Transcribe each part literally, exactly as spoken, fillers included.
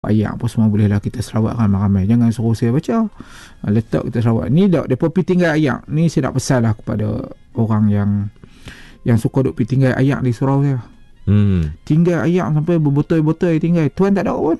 ayat apa semua bolehlah kita selawat ramai-ramai. Jangan suruh saya baca, letak kita selawat. Ni dak depa pi tinggal ayat. Ni saya nak pesanlah kepada orang yang yang suka duk pi tinggal ayat di surau saya. Hmm. Tinggal ayat sampai berbotol-botol tinggal. Tuan tak ada pun.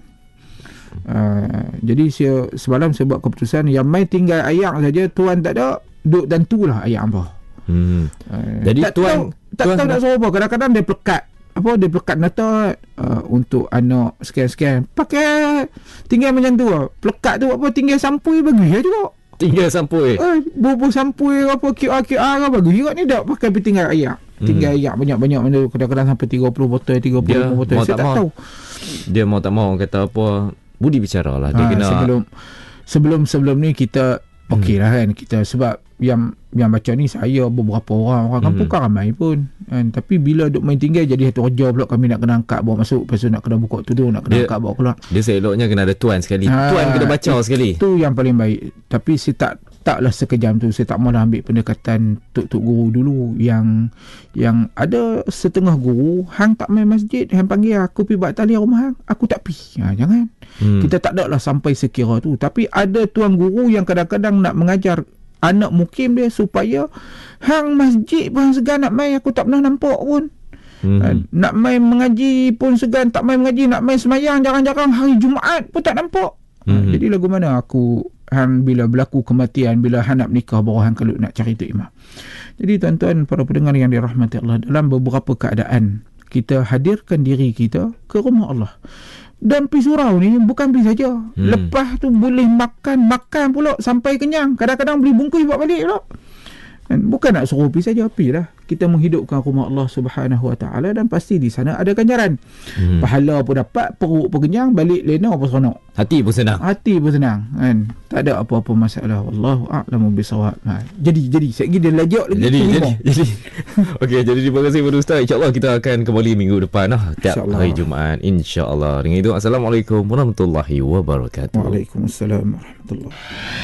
Uh, jadi saya semalam saya buat keputusan yang main tinggal ayat saja, tuan tak ada, duk dan tulah ayat apa. Hmm. Uh, jadi tak tuan tahu, tak tuan tahu nak suruh apa. Kadang-kadang dia pelekat apa dia pelekat nota uh, untuk anak sekian-sekian pakai tinggal macam tu lah. Pelekat tu apa tinggal sampui bagi ya juga. Tinggal sampui. Eh bubuh sampui apa Q R Q R apa bagi juga ni dak pakai tinggal ayak. Tinggal hmm. ayak banyak-banyak mana kadang-kadang sampai tiga puluh botol tiga puluh botol saya tak, tak tahu. Dia mau tak mau kata apa budi bicara lah dia ha, kena sebelum sebelum sebelum ni kita okey lah kan kita sebab yang yang baca ni saya beberapa orang orang kampung kan ramai pun kan, tapi bila duk main tinggal jadi satu kerja pula kami nak kena angkat bawa masuk, lepas tu nak kena buka tudung, nak kena dia, angkat bawa keluar. Dia seeloknya kena ada tuan sekali. Ha, tuan kena baca itu, sekali. Itu yang paling baik. Tapi saya tak taklah sekejam tu saya tak mahu ambil pendekatan tok-tok guru dulu yang yang ada setengah guru hang tak main masjid, hang panggil aku pi buat talian rumah hang, aku tak pi. Ha, jangan. Hmm. Kita tak ada lah sampai sekira tu. Tapi ada tuan guru yang kadang-kadang nak mengajar anak mukim dia supaya hang masjid pun segan nak main, aku tak pernah nampak pun. Hmm. Nak main mengaji pun segan tak main mengaji, nak main semayang jarang-jarang, hari Jumaat pun tak nampak. Hmm. Jadi lagu mana aku hang bila berlaku kematian, bila hang nak menikah baru hang kalau nak cari tu imam. Jadi tuan-tuan para pendengar yang dirahmati Allah, dalam beberapa keadaan kita hadirkan diri kita ke rumah Allah. Dan pi surau ni bukan pi saja. Hmm. Lepas tu boleh makan, makan pula sampai kenyang. Kadang-kadang beli bungkus buat balik pula. Dan bukan nak suruh pi saja, pi lah. Kita menghidupkan rumah Allah Subhanahu Wa Taala dan pasti di sana ada ganjaran. Hmm. Pahala pun dapat, perut pun kenyang, balik lena pun seronok. Hati pun senang. Hati pun senang kan. Tak ada apa-apa masalah. Wallahu a'lamu bisawab. Ha. Jadi jadi sekejap dia lajak lagi. Jadi jadi. jadi. Okey, jadi terima kasih kepada Ustaz. Insya-Allah kita akan kembali minggu depan lah. Tiap hari Jumaat insya-Allah. Dengan itu assalamualaikum warahmatullahi wabarakatuh. Waalaikumsalam warahmatullahi.